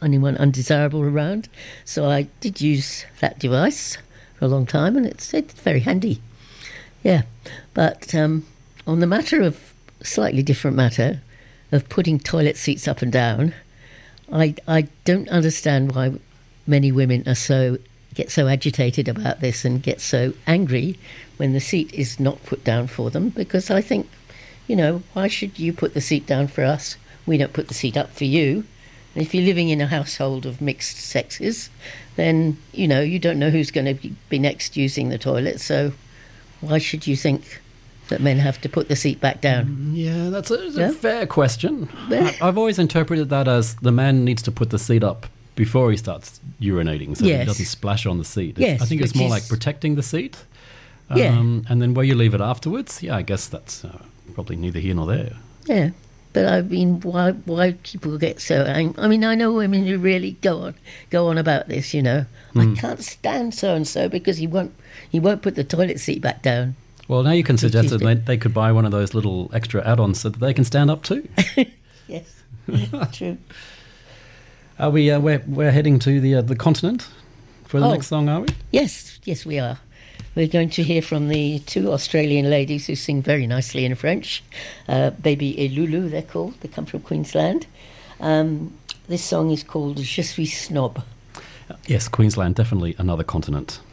anyone undesirable around. So I did use that device for a long time, and it's very handy. Yeah, but on the matter of slightly different matter of putting toilet seats up and down, I don't understand why many women get so agitated about this and get so angry when the seat is not put down for them, because I think, why should you put the seat down for us? We don't put the seat up for you. And if you're living in a household of mixed sexes, then, you don't know who's going to be next using the toilet, so why should you think that men have to put the seat back down? Yeah, that's a fair question. I've always interpreted that as the man needs to put the seat up before he starts urinating, so that he doesn't splash on the seat. I think it's more like protecting the seat. And then where you leave it afterwards, I guess that's probably neither here nor there. Yeah, but I mean, why people get so angry? I mean, I know women who really go on about this. I can't stand so and so because he won't put the toilet seat back down. Well, now you can suggest that they could buy one of those little extra add-ons so that they can stand up too. Yes, true. Are we? We're heading to the continent for the next song, are we? Yes, we are. We're going to hear from the two Australian ladies who sing very nicely in French. Baby et Loulou, they're called. They come from Queensland. This song is called Je suis snob. Yes, Queensland, definitely another continent.